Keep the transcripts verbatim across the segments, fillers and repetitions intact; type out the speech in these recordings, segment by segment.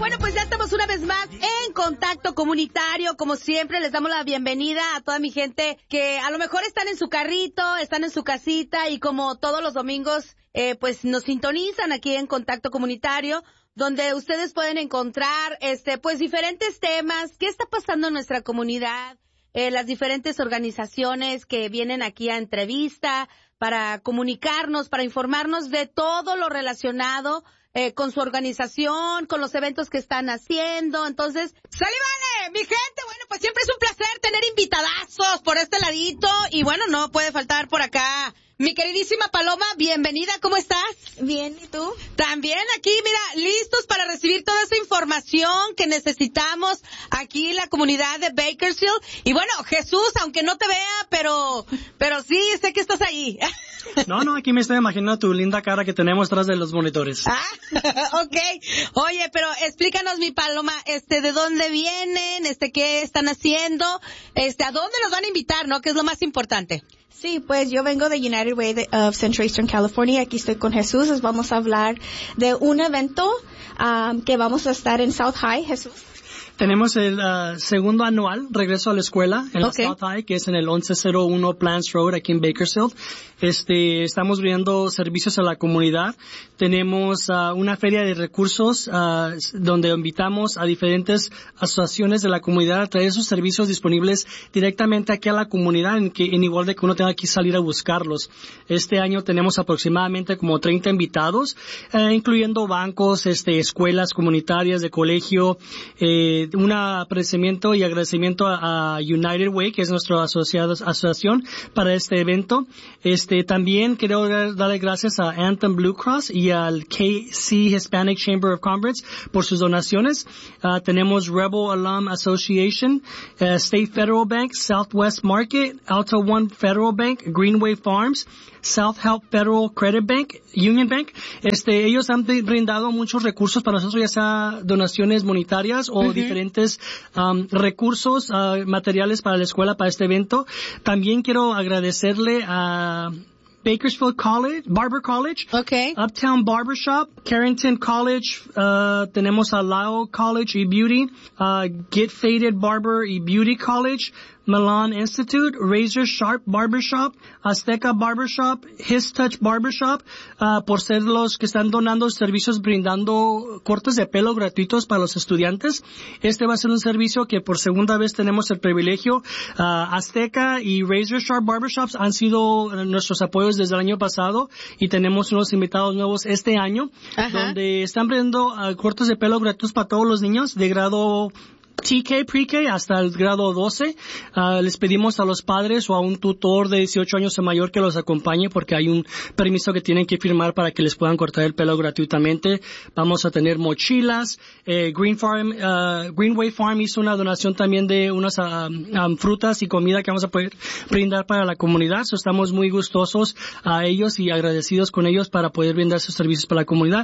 Bueno, pues ya estamos una vez más en Contacto Comunitario. Como siempre, les damos la bienvenida a toda mi gente que a lo mejor están en su carrito, están en su casita y como todos los domingos, eh, pues nos sintonizan aquí en Contacto Comunitario, donde ustedes pueden encontrar, este, pues diferentes temas, qué está pasando en nuestra comunidad, eh, las diferentes organizaciones que vienen aquí a entrevista para comunicarnos, para informarnos de todo lo relacionado Eh, con su organización, con los eventos que están haciendo. Entonces, ¡sale, vale! Mi gente, bueno, pues siempre es un placer tener invitadazos por este ladito. Y bueno, no puede faltar por acá mi queridísima Paloma. Bienvenida, ¿cómo estás? Bien, ¿y tú? También aquí, mira, listos para recibir toda esa información que necesitamos aquí en la comunidad de Bakersfield. Y bueno, Jesús, aunque no te vea, pero pero sí, sé que estás ahí. No, no, aquí me estoy imaginando tu linda cara que tenemos tras de los monitores. Ah, ok. Oye, pero explícanos, mi Paloma, este, ¿de dónde vienen? Este, ¿qué están haciendo? Este, ¿a dónde los van a invitar, no? Que es lo más importante. Sí, pues yo vengo de United Way de, of Central Eastern California. Aquí estoy con Jesús. Les vamos a hablar de un evento um, que vamos a estar en South High. Jesús. Tenemos el uh, segundo anual regreso a la escuela en okay. la South High, que es en el once cero uno Plants Road, aquí en Bakersfield. Este, estamos brindando servicios a la comunidad. Tenemos uh, una feria de recursos uh, donde invitamos a diferentes asociaciones de la comunidad a traer sus servicios disponibles directamente aquí a la comunidad, en, que, en igual de que uno tenga que salir a buscarlos. Este año tenemos aproximadamente como treinta invitados, uh, incluyendo bancos, este, escuelas comunitarias de colegio, eh, un apreciamiento y agradecimiento a, a United Way, que es nuestra asociado, asociación para este evento. Este, también quiero darle gracias a Anthem Blue Cross y al K C Hispanic Chamber of Commerce por sus donaciones. Uh, tenemos Rebel Alum Association, uh, State Federal Bank, Southwest Market, Alta One Federal Bank, Greenway Farms, South Help Federal Credit Bank, Union Bank. Este, ellos han brindado muchos recursos para nosotros, ya sea donaciones monetarias o uh-huh. diferentes um, recursos, uh, materiales para la escuela, para este evento. También quiero agradecerle a Bakersfield College, Barber College, okay. Uptown Barbershop, Carrington College, uh, tenemos a Lyle College y Beauty, uh, Get Faded Barber y Beauty College, Milan Institute, Razor Sharp Barbershop, Azteca Barbershop, His Touch Barbershop, uh, por ser los que están donando servicios brindando cortes de pelo gratuitos para los estudiantes. Este va a ser un servicio que por segunda vez tenemos el privilegio. Uh, Azteca y Razor Sharp Barbershops han sido nuestros apoyos desde el año pasado y tenemos unos invitados nuevos este año, Ajá. donde están brindando uh, cortes de pelo gratuitos para todos los niños de grado T K, Pre-K hasta el grado doce. Uh, les pedimos a los padres o a un tutor de dieciocho años o mayor que los acompañe porque hay un permiso que tienen que firmar para que les puedan cortar el pelo gratuitamente. Vamos a tener mochilas. Eh, Green Farm, uh, Greenway Farm hizo una donación también de unas um, um, frutas y comida que vamos a poder brindar para la comunidad. So, estamos muy gustosos a ellos y agradecidos con ellos para poder brindar sus servicios para la comunidad.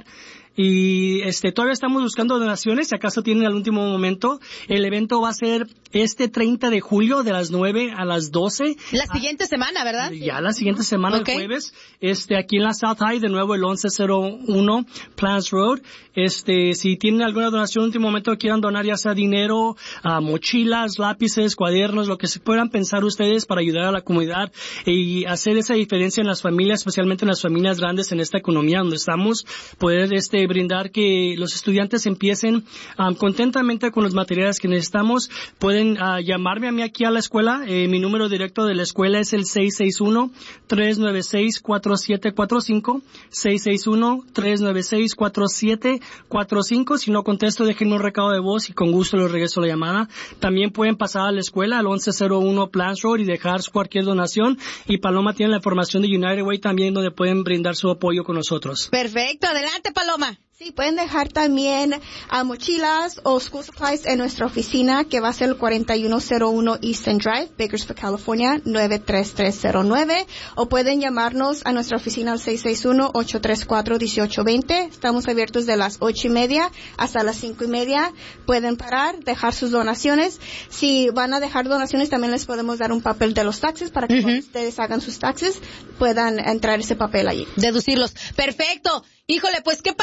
Y este todavía estamos buscando donaciones, si acaso tienen al último momento. El evento va a ser este treinta de julio de las nueve a las doce. La siguiente ah, semana, ¿verdad? Ya la siguiente semana, okay. el jueves, este aquí en la South High, de nuevo el once cero uno Plants Road. Este, si tienen alguna donación en último momento, quieran donar ya sea dinero, uh, mochilas, lápices, cuadernos, lo que se puedan pensar ustedes para ayudar a la comunidad y hacer esa diferencia en las familias, especialmente en las familias grandes en esta economía donde estamos, poder este brindar que los estudiantes empiecen um, contentamente con los materiales que necesitamos. Pueden uh, llamarme a mí aquí a la escuela. Eh, mi número directo de la escuela es el seis seis uno, tres nueve seis, cuatro siete cuatro cinco, seis seis uno, tres nueve seis, cuatro siete cuatro cinco. Si no contesto, déjenme un recado de voz y con gusto les regreso la llamada. También pueden pasar a la escuela al once cero uno Plants Road y dejar cualquier donación. Y Paloma tiene la información de United Way también, donde pueden brindar su apoyo con nosotros. Perfecto, adelante Paloma. Sí, pueden dejar también uh, mochilas o school supplies en nuestra oficina, que va a ser el cuarenta y uno cero uno Eastern Drive, Bakersfield, California, nueve tres tres cero nueve. O pueden llamarnos a nuestra oficina al seis seis uno, ocho tres cuatro, uno ocho dos cero. Estamos abiertos de las ocho y media hasta las cinco y media. Pueden parar, dejar sus donaciones. Si van a dejar donaciones, también les podemos dar un papel de los taxes para que uh-huh. cuando ustedes hagan sus taxes puedan entrar ese papel allí. Deducirlos. Perfecto. Híjole, pues qué padre que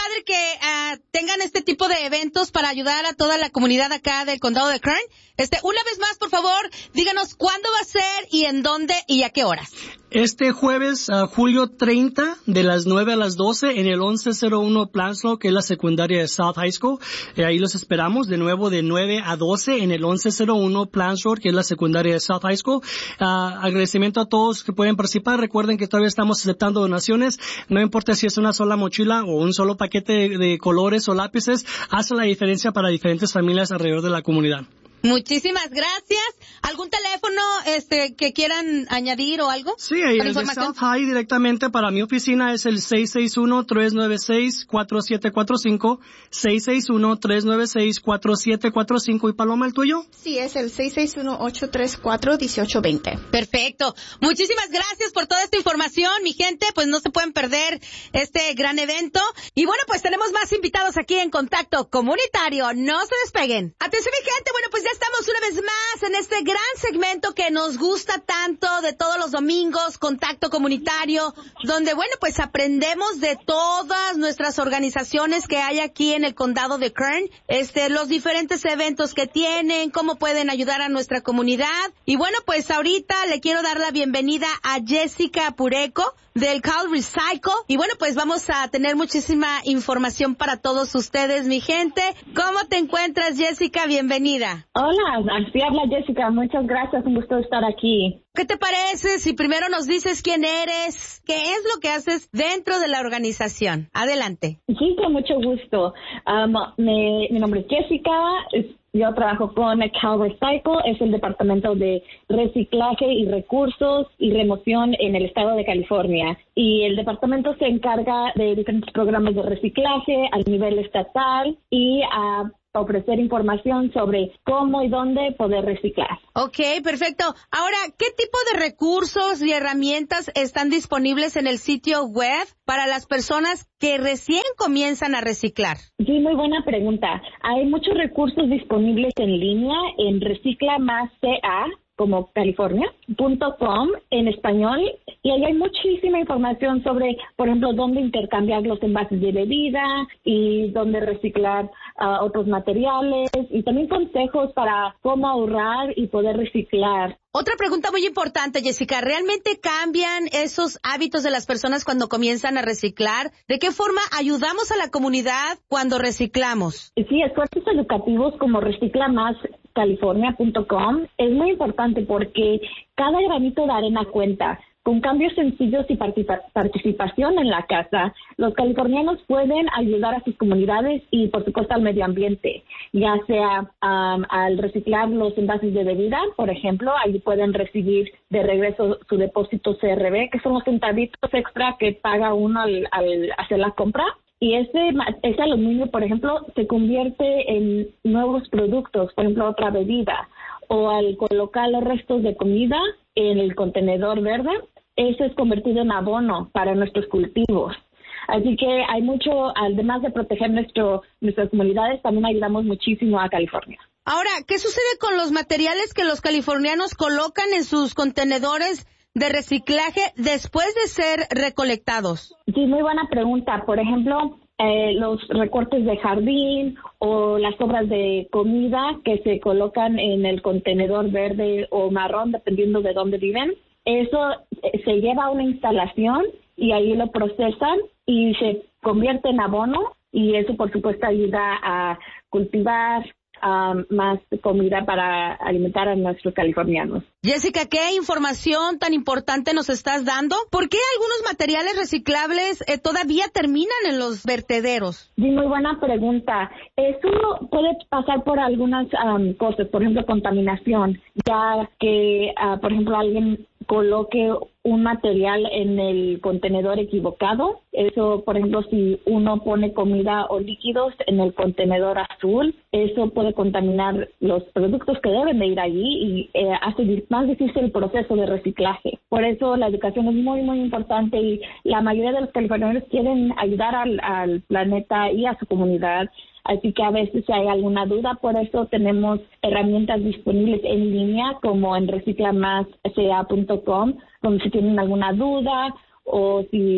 uh, tengan este tipo de eventos para ayudar a toda la comunidad acá del condado de Kern. Este, una vez más, por favor, díganos cuándo va a ser y en dónde y a qué horas. Este jueves, uh, julio treinta, de las nueve a las doce, en el once cero uno Planslow, que es la secundaria de South High School. Eh, ahí los esperamos, de nuevo de nueve a doce, en el once cero uno Planslow, que es la secundaria de South High School. Uh, agradecimiento a todos que pueden participar. Recuerden que todavía estamos aceptando donaciones. No importa si es una sola mochila o un solo paquete de, de colores o lápices, hace la diferencia para diferentes familias alrededor de la comunidad. Muchísimas gracias. ¿Algún teléfono este que quieran añadir o algo? Sí, el de South High directamente para mi oficina es el seis seis uno, tres nueve seis, cuatro siete cuatro cinco, seis seis uno, tres nueve seis, cuatro siete cuatro cinco. ¿Y Paloma, el tuyo? Sí, es el seis seis uno, ocho tres cuatro, uno ocho dos cero. Perfecto. Muchísimas gracias por toda esta información, mi gente. Pues no se pueden perder este gran evento. Y bueno, pues tenemos más invitados aquí en Contacto Comunitario. No se despeguen. Atención, mi gente. Bueno, pues ya estamos una vez más en este gran segmento que nos gusta tanto de todos los domingos, Contacto Comunitario, donde, bueno, pues aprendemos de todas nuestras organizaciones que hay aquí en el condado de Kern, este, los diferentes eventos que tienen, cómo pueden ayudar a nuestra comunidad. Y bueno, pues ahorita le quiero dar la bienvenida a Jessica Pureco del Cal Recycle. Y bueno, pues vamos a tener muchísima información para todos ustedes, mi gente. ¿Cómo te encuentras, Jessica? Bienvenida. Hola, así habla Jessica. Muchas gracias, un gusto estar aquí. ¿Qué te parece si primero nos dices quién eres, qué es lo que haces dentro de la organización? Adelante. Sí, con mucho gusto. Um, me, mi nombre es Jessica. Es, yo trabajo con Cal Recycle, es el departamento de reciclaje y recursos y remoción en el estado de California. Y el departamento se encarga de diferentes programas de reciclaje a nivel estatal y a ofrecer información sobre cómo y dónde poder reciclar. Ok, perfecto. Ahora, ¿qué tipo de recursos y herramientas están disponibles en el sitio web para las personas que recién comienzan a reciclar? Sí, muy buena pregunta. Hay muchos recursos disponibles en línea en Recicla Más C A, como California, punto com en español, y ahí hay muchísima información sobre, por ejemplo, dónde intercambiar los envases de bebida y dónde reciclar uh, otros materiales, y también consejos para cómo ahorrar y poder reciclar. Otra pregunta muy importante, Jessica, ¿realmente cambian esos hábitos de las personas cuando comienzan a reciclar? ¿De qué forma ayudamos a la comunidad cuando reciclamos? Sí, esfuerzos educativos como Recicla Más California punto com es muy importante porque cada granito de arena cuenta. Con cambios sencillos y participa- participación en la casa, los californianos pueden ayudar a sus comunidades y, por supuesto, al medio ambiente, ya sea um, al reciclar los envases de bebida, por ejemplo, ahí pueden recibir de regreso su depósito C R B, que son los centavitos extra que paga uno al, al hacer la compra. Y ese, ese aluminio, por ejemplo, se convierte en nuevos productos, por ejemplo, otra bebida, o al colocar los restos de comida en el contenedor verde, eso es convertido en abono para nuestros cultivos. Así que hay mucho, además de proteger nuestro, nuestras comunidades, también ayudamos muchísimo a California. Ahora, ¿qué sucede con los materiales que los californianos colocan en sus contenedores de reciclaje después de ser recolectados? Sí, muy buena pregunta. Por ejemplo, eh, los recortes de jardín o las sobras de comida que se colocan en el contenedor verde o marrón, dependiendo de dónde viven. Eso se lleva a una instalación y ahí lo procesan y se convierte en abono, y eso, por supuesto, ayuda a cultivar Um, más comida para alimentar a nuestros californianos. Jessica, ¿qué información tan importante nos estás dando? ¿Por qué algunos materiales reciclables eh, todavía terminan en los vertederos? Sí, muy buena pregunta. Eso puede pasar por algunas um, cosas, por ejemplo, contaminación, ya que, uh, por ejemplo, alguien coloque un material en el contenedor equivocado. Eso, por ejemplo, si uno pone comida o líquidos en el contenedor azul, eso puede contaminar los productos que deben de ir allí y eh, hace más difícil el proceso de reciclaje. Por eso la educación es muy, muy importante, y la mayoría de los californianos quieren ayudar al, al planeta y a su comunidad. Así que a veces si hay alguna duda, por eso tenemos herramientas disponibles en línea como en recicla más c a punto com, donde si tienen alguna duda o si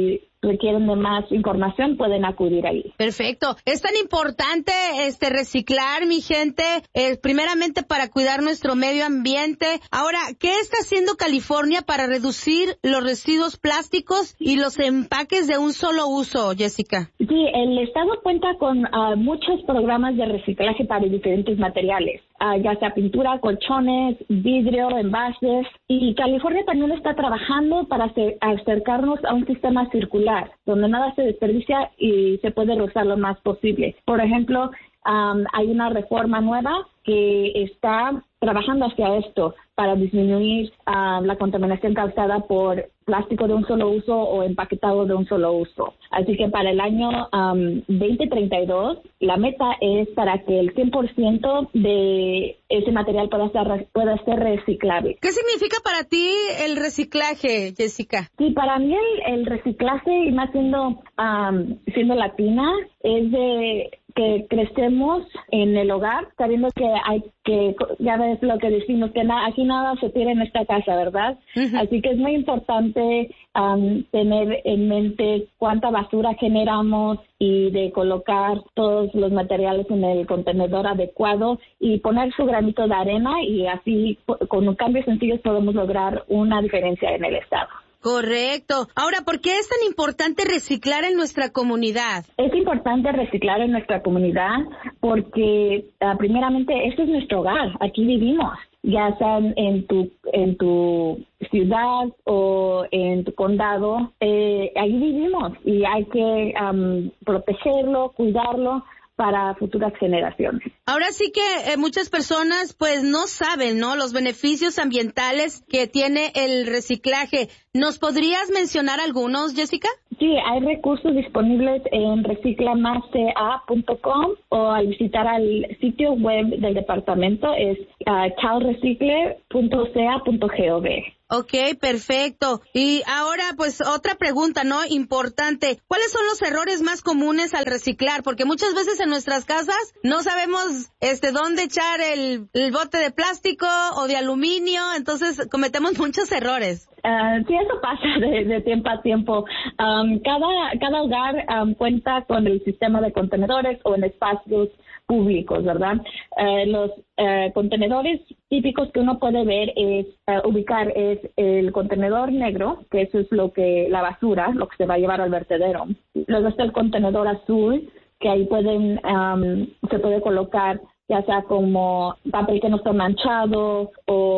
requieren de más información pueden acudir ahí. Perfecto. Es tan importante este reciclar, mi gente, eh, primeramente para cuidar nuestro medio ambiente. Ahora, ¿qué está haciendo California para reducir los residuos plásticos y los empaques de un solo uso, Jessica? Sí, el estado cuenta con uh, muchos programas de reciclaje para diferentes materiales, uh, ya sea pintura, colchones, vidrio, envases, y California también está trabajando para hacer, acercarnos a un sistema circular, donde nada se desperdicia y se puede reusar lo más posible. Por ejemplo, um, hay una reforma nueva que está trabajando hacia esto para disminuir uh, la contaminación causada por plástico de un solo uso o empaquetado de un solo uso. Así que para el año um, veinte treinta y dos, la meta es para que el cien por ciento de ese material pueda ser, pueda ser reciclable. ¿Qué significa para ti el reciclaje, Jessica? Sí, para mí el, el reciclaje, y más siendo, um, siendo latina, es de que crecemos en el hogar, sabiendo que hay que, ya ves lo que decimos, que na, aquí nada se tira en esta casa, ¿verdad? Uh-huh. Así que es muy importante um, tener en mente cuánta basura generamos y de colocar todos los materiales en el contenedor adecuado y poner su granito de arena, y así con un cambio sencillo podemos lograr una diferencia en el estado. Correcto. Ahora, ¿por qué es tan importante reciclar en nuestra comunidad? Es importante reciclar en nuestra comunidad porque, uh, primeramente, este es nuestro hogar. Aquí vivimos, ya sea en tu en tu ciudad o en tu condado. Eh, ahí vivimos y hay que um, protegerlo, cuidarlo para futuras generaciones. Ahora sí que eh, muchas personas pues no saben, ¿no?, los beneficios ambientales que tiene el reciclaje. ¿Nos podrías mencionar algunos, Jessica? Sí, hay recursos disponibles en recicla más c a punto com o al visitar al sitio web del departamento es uh, cal recicle punto c a punto gov. Ok, perfecto. Y ahora, pues, otra pregunta, ¿no?, importante. ¿Cuáles son los errores más comunes al reciclar? Porque muchas veces en nuestras casas no sabemos este dónde echar el, el bote de plástico o de aluminio, entonces cometemos muchos errores. Uh, sí, eso pasa de, de tiempo a tiempo. Um, cada, cada hogar um, cuenta con el sistema de contenedores o en espacios públicos, ¿verdad? Uh, los uh, contenedores típicos que uno puede ver es uh, ubicar es el contenedor negro, que eso es lo que la basura, lo que se va a llevar al vertedero. Luego está el contenedor azul, que ahí pueden um, se puede colocar ya sea como papel que no esté manchado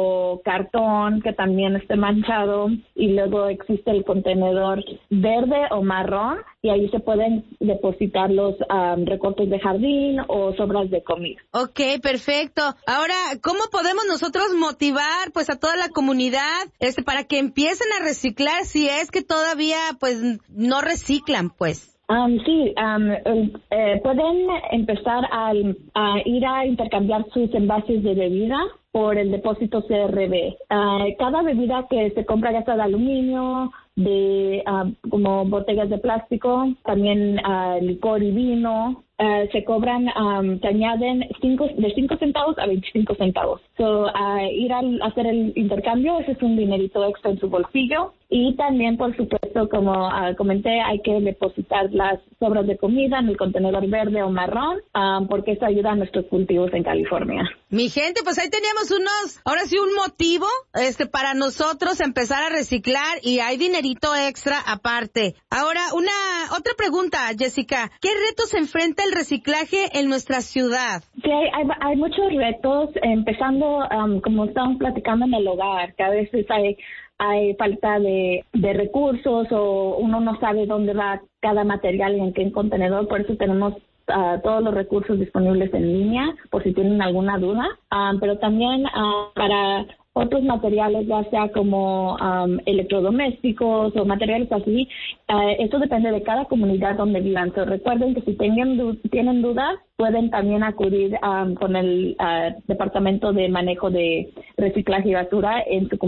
o cartón que también esté manchado, y luego existe el contenedor verde o marrón, y ahí se pueden depositar los um, recortes de jardín o sobras de comida. Ok, perfecto. Ahora, ¿cómo podemos nosotros motivar pues a toda la comunidad este para que empiecen a reciclar si es que todavía pues no reciclan, pues? Um, sí, um, eh, pueden empezar a, a ir a intercambiar sus envases de bebida por el depósito C R B. Uh, cada bebida que se compra, ya sea de aluminio, de uh, como botellas de plástico, también uh, licor y vino, uh, se cobran, um, se añaden cinco, de cinco centavos a veinticinco centavos. So, uh, ir a hacer el intercambio, ese es un dinerito extra en su bolsillo. Y también, por supuesto, como uh, comenté, hay que depositar las sobras de comida en el contenedor verde o marrón, um, porque eso ayuda a nuestros cultivos en California. Mi gente, pues ahí teníamos unos, ahora sí un motivo este para nosotros empezar a reciclar, y hay dinerito extra aparte. Ahora, una otra pregunta, Jessica. ¿Qué retos enfrenta el reciclaje en nuestra ciudad? Sí, hay, hay, hay muchos retos, empezando, um, como estamos platicando, en el hogar, que a veces hay hay falta de, de recursos o uno no sabe dónde va cada material y en qué contenedor. Por eso tenemos uh, todos los recursos disponibles en línea por si tienen alguna duda, um, pero también uh, para otros materiales, ya sea como um, electrodomésticos o materiales así, uh, eso depende de cada comunidad donde vivan. So, recuerden que si tengan du- tienen dudas, pueden también acudir um, con el uh, Departamento de Manejo de Reciclaje y Basura en su comunidad.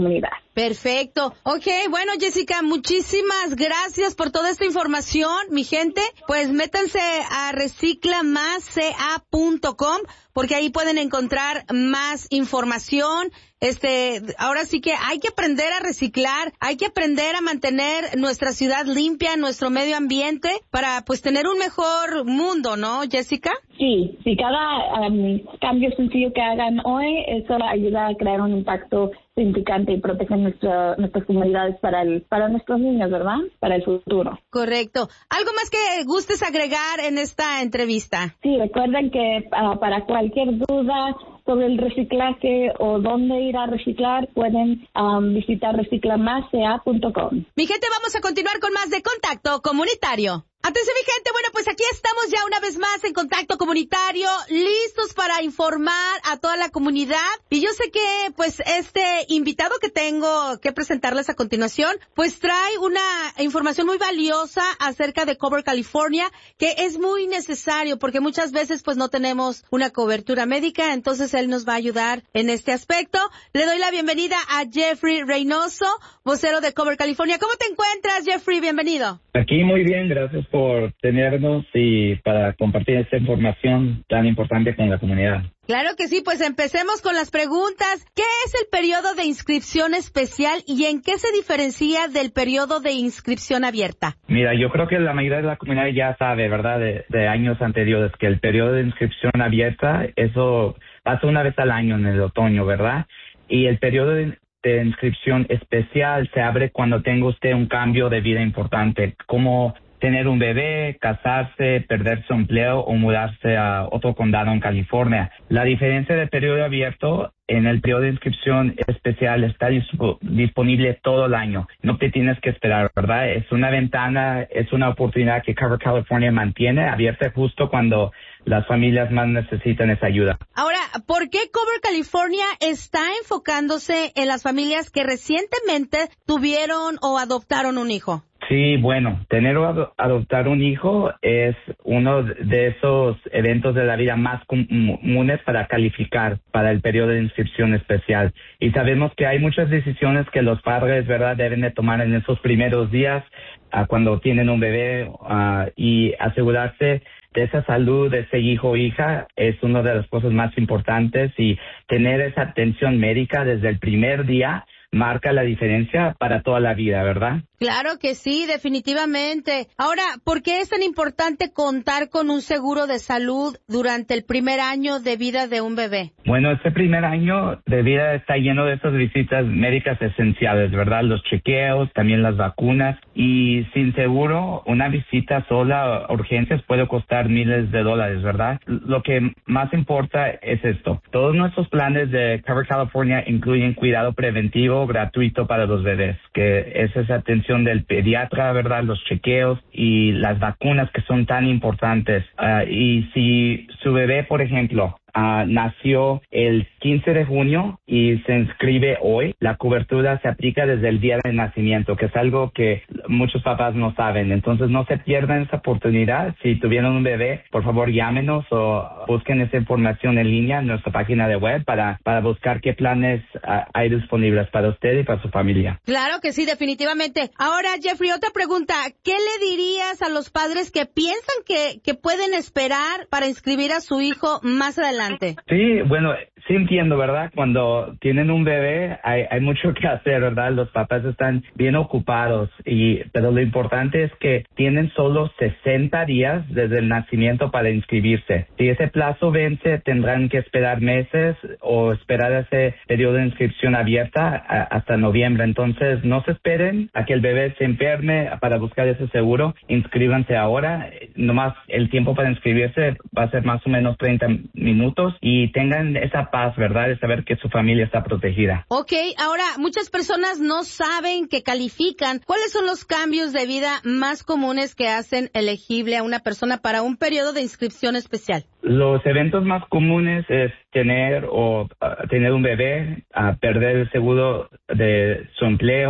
Perfecto. Ok, bueno, Jessica, muchísimas gracias por toda esta información, mi gente. Pues métanse a recicla más c a punto com porque ahí pueden encontrar más información. Este, ahora sí que hay que aprender a reciclar, hay que aprender a mantener nuestra ciudad limpia, nuestro medio ambiente, para pues tener un mejor mundo, ¿no, Jessica? Sí, sí, cada um, cambio sencillo que hagan hoy, eso ayuda a crear un impacto significante y proteger nuestra, nuestras comunidades para el, para nuestros niños, ¿verdad? Para el futuro. Correcto. ¿Algo más que gustes agregar en esta entrevista? Sí, recuerden que uh, para cualquier duda sobre el reciclaje o dónde ir a reciclar, pueden um, visitar recicla más c a punto com. Mi gente, vamos a continuar con más de Contacto Comunitario. Atención, mi gente, bueno, pues aquí estamos ya una vez más en Contacto Comunitario, listos para informar a toda la comunidad. Y yo sé que, pues, este invitado que tengo que presentarles a continuación, pues trae una información muy valiosa acerca de Cover California, que es muy necesario porque muchas veces, pues, no tenemos una cobertura médica, entonces él nos va a ayudar en este aspecto. Le doy la bienvenida a Jeffrey Reynoso, vocero de Cover California. ¿Cómo te encuentras, Jeffrey? Bienvenido. Aquí muy bien, gracias por tenernos y para compartir esta información tan importante con la comunidad. Claro que sí, pues empecemos con las preguntas. ¿Qué es el periodo de inscripción especial y en qué se diferencia del periodo de inscripción abierta? Mira, yo creo que la mayoría de la comunidad ya sabe, ¿verdad?, de, de años anteriores, que el periodo de inscripción abierta, eso pasa una vez al año en el otoño, ¿verdad? Y el periodo de de inscripción especial se abre cuando tenga usted un cambio de vida importante, como tener un bebé, casarse, perder su empleo o mudarse a otro condado en California. La diferencia del periodo abierto, en el periodo de inscripción especial está disp- disponible todo el año. No te tienes que esperar, ¿verdad? Es una ventana, es una oportunidad que Cover California mantiene abierta justo cuando las familias más necesitan esa ayuda. Ahora, ¿por qué Cover California está enfocándose en las familias que recientemente tuvieron o adoptaron un hijo? Sí, bueno, tener o ado- adoptar un hijo es uno de esos eventos de la vida más comunes para calificar para el periodo de inscripción especial. Y sabemos que hay muchas decisiones que los padres, ¿verdad?, deben de tomar en esos primeros días uh, cuando tienen un bebé uh, y asegurarse de esa salud de ese hijo o hija es una de las cosas más importantes, y tener esa atención médica desde el primer día marca la diferencia para toda la vida, ¿verdad? Claro que sí, definitivamente. Ahora, ¿por qué es tan importante contar con un seguro de salud durante el primer año de vida de un bebé? Bueno, este primer año de vida está lleno de esas visitas médicas esenciales, ¿verdad? Los chequeos, también las vacunas, y sin seguro, una visita sola a urgencias puede costar miles de dólares, ¿verdad? Lo que más importa es esto. Todos nuestros planes de Cover California incluyen cuidado preventivo gratuito para los bebés, que es esa atención del pediatra, ¿verdad? Los chequeos y las vacunas que son tan importantes. Uh, y si su bebé, por ejemplo, Uh, nació el quince de junio y se inscribe hoy, la cobertura se aplica desde el día de nacimiento, que es algo que muchos papás no saben. Entonces no se pierdan esa oportunidad. Si tuvieron un bebé, por favor llámenos o busquen esa información en línea en nuestra página de web para, para buscar qué planes uh, hay disponibles para usted y para su familia. Claro que sí, definitivamente. Ahora, Jeffrey, otra pregunta. ¿Qué le dirías a los padres que piensan que, que pueden esperar para inscribir a su hijo más adelante? Sí, bueno, sí entiendo, ¿verdad? Cuando tienen un bebé hay, hay mucho que hacer, ¿verdad? Los papás están bien ocupados, y pero lo importante es que tienen solo sesenta días desde el nacimiento para inscribirse. Si ese plazo vence, tendrán que esperar meses o esperar ese periodo de inscripción abierta a, hasta noviembre. Entonces, no se esperen a que el bebé se enferme para buscar ese seguro. Inscríbanse ahora. Nomás el tiempo para inscribirse va a ser más o menos treinta minutos. Y tengan esa paz, ¿verdad?, de saber que su familia está protegida. Ok, ahora, muchas personas no saben que califican. ¿Cuáles son los cambios de vida más comunes que hacen elegible a una persona para un periodo de inscripción especial? Los eventos más comunes es tener o uh, tener un bebé, uh, perder el seguro de su empleo,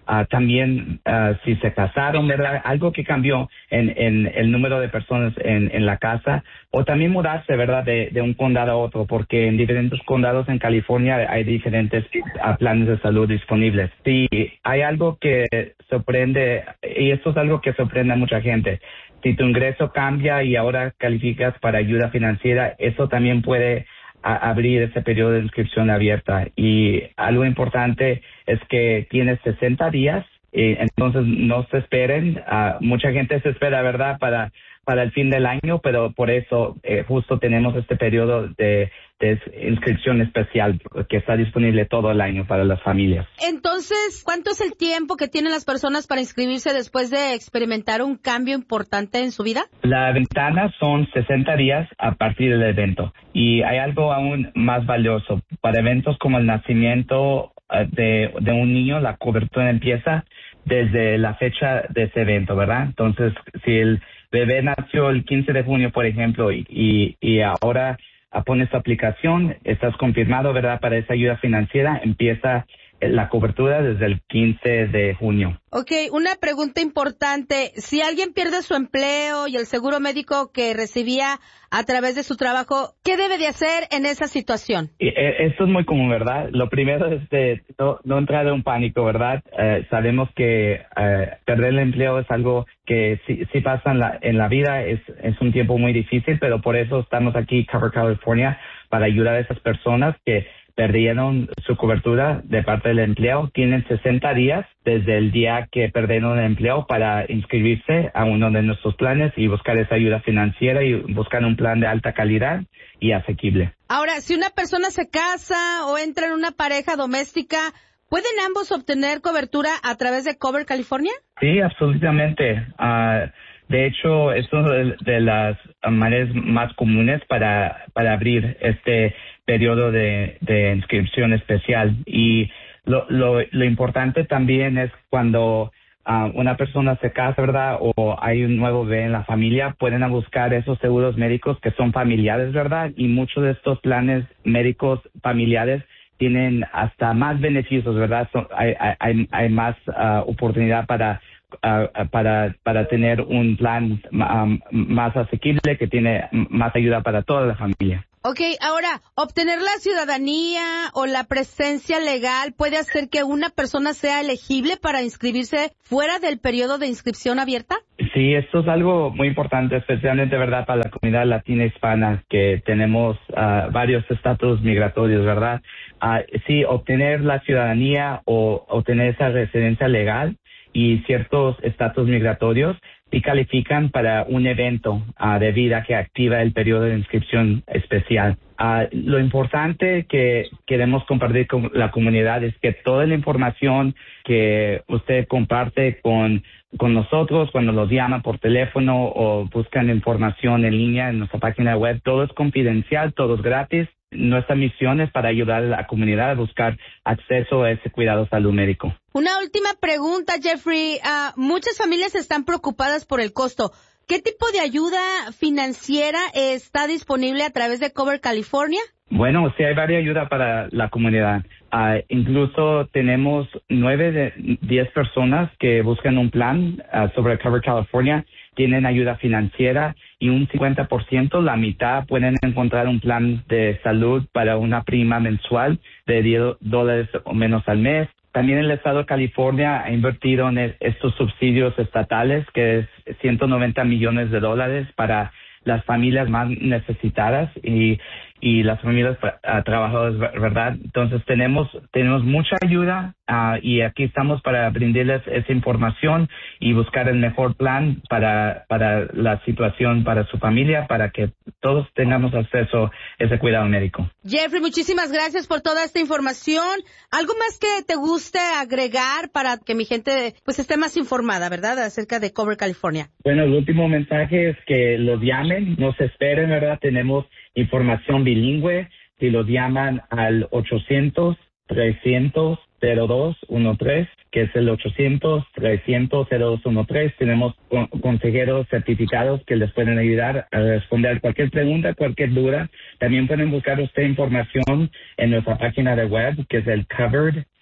Uh, también uh, si se casaron, ¿verdad? Algo que cambió en, en el número de personas en, en la casa, o también mudarse, ¿verdad? De, de un condado a otro, porque en diferentes condados en California hay diferentes uh, planes de salud disponibles. Si hay algo que sorprende, y esto es algo que sorprende a mucha gente, si tu ingreso cambia y ahora calificas para ayuda financiera, eso también puede a abrir ese periodo de inscripción abierta. Y algo importante es que tienes sesenta días, y entonces no se esperen. Uh, mucha gente se espera, ¿verdad?, para para el fin del año, pero por eso eh, justo tenemos este periodo de, de inscripción especial que está disponible todo el año para las familias. Entonces, ¿cuánto es el tiempo que tienen las personas para inscribirse después de experimentar un cambio importante en su vida? La ventana son sesenta días a partir del evento. Y hay algo aún más valioso. Para eventos como el nacimiento uh, de, de un niño, la cobertura empieza desde la fecha de ese evento, ¿verdad? Entonces, si el bebé nació el quince de junio, por ejemplo, y, y, y ahora pones tu aplicación, estás confirmado, ¿verdad?, para esa ayuda financiera, empieza la cobertura desde el quince de junio. Ok, una pregunta importante. Si alguien pierde su empleo y el seguro médico que recibía a través de su trabajo, ¿qué debe de hacer en esa situación? Y, eh, esto es muy común, ¿verdad? Lo primero es de no, no entrar en un pánico, ¿verdad? Eh, sabemos que eh, perder el empleo es algo que sí, sí pasa en la, en la vida, es, es un tiempo muy difícil, pero por eso estamos aquí, Cover California, para ayudar a esas personas que perdieron su cobertura de parte del empleo. Tienen sesenta días desde el día que perdieron el empleo para inscribirse a uno de nuestros planes y buscar esa ayuda financiera y buscar un plan de alta calidad y asequible. Ahora, si una persona se casa o entra en una pareja doméstica, ¿pueden ambos obtener cobertura a través de Cover California? Sí, absolutamente. Uh, de hecho, es una de, de las maneras más comunes para, para abrir este periodo de, de inscripción especial. Y lo, lo, lo importante también es cuando uh, una persona se casa, ¿verdad?, o hay un nuevo bebé en la familia, pueden buscar esos seguros médicos que son familiares, ¿verdad? Y muchos de estos planes médicos familiares tienen hasta más beneficios, ¿verdad? So, hay, hay, hay más uh, oportunidad para Uh, para para tener un plan um, más asequible que tiene más ayuda para toda la familia. Ok, ahora, ¿obtener la ciudadanía o la presencia legal puede hacer que una persona sea elegible para inscribirse fuera del periodo de inscripción abierta? Sí, esto es algo muy importante, especialmente, ¿verdad?, para la comunidad latina hispana, que tenemos uh, varios estatus migratorios, ¿verdad? Uh, sí, obtener la ciudadanía o obtener esa residencia legal y ciertos estatus migratorios sí califican para un evento uh, de vida que activa el periodo de inscripción especial. Uh, lo importante que queremos compartir con la comunidad es que toda la información que usted comparte con, con nosotros cuando los llaman por teléfono o buscan información en línea en nuestra página web, todo es confidencial, todo es gratis. Nuestra misión es para ayudar a la comunidad a buscar acceso a ese cuidado de salud médico. Una última pregunta, Jeffrey. Uh, muchas familias están preocupadas por el costo. ¿Qué tipo de ayuda financiera está disponible a través de Cover California? Bueno, sí hay varias ayudas para la comunidad. Uh, incluso tenemos nueve de diez personas que buscan un plan uh, sobre Cover California. Tienen ayuda financiera y un cincuenta por ciento, la mitad, pueden encontrar un plan de salud para una prima mensual de diez dólares o menos al mes. También el Estado de California ha invertido en estos subsidios estatales, que es ciento noventa millones de dólares para las familias más necesitadas y y las familias uh, trabajadoras, ¿verdad? Entonces tenemos tenemos mucha ayuda uh, y aquí estamos para brindarles esa información y buscar el mejor plan para para la situación para su familia, para que todos tengamos acceso a ese cuidado médico. Jeffrey, muchísimas gracias por toda esta información. ¿Algo más que te guste agregar para que mi gente pues esté más informada, verdad, acerca de Cover California? Bueno, el último mensaje es que los llamen, no se esperen, ¿verdad? Tenemos información bilingüe. Si los llaman al ochocientos, trescientos, cero dos uno tres, que es el ochocientos, trescientos, cero dos uno tres, tenemos con- consejeros certificados que les pueden ayudar a responder cualquier pregunta, cualquier duda. También pueden buscar usted información en nuestra página de web, que es el covered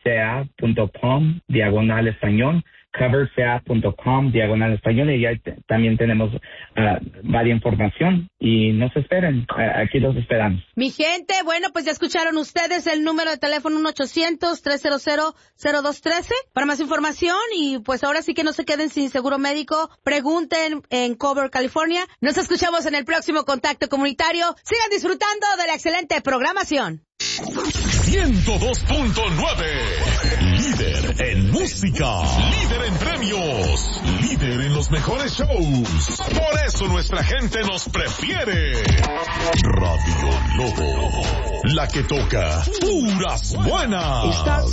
coverca.com diagonal español, coverca.com diagonal español, y ahí t- también tenemos uh, varias información, y nos esperen, uh, aquí los esperamos. Mi gente, bueno, pues ya escucharon ustedes el número de teléfono uno ochocientos, trescientos, cero dos uno tres para más información, y pues ahora sí que no se queden sin seguro médico, pregunten en Cover California. Nos escuchamos en el próximo Contacto Comunitario. Sigan disfrutando de la excelente programación. ciento dos punto nueve. Líder en música. Líder en premios. Líder en los mejores shows. Por eso nuestra gente nos prefiere. Radio Lobo. La que toca puras buenas.